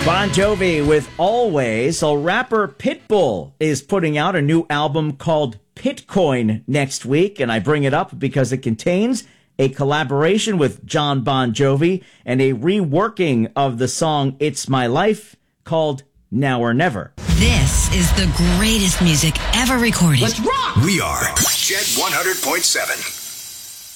Bon Jovi with Always. So rapper Pitbull is putting out a new album called Pitcoin next week, and I bring it up because it contains a collaboration with John Bon Jovi and a reworking of the song It's My Life called Now or Never. This is the greatest music ever recorded. Let's rock! We are Jet 100.7.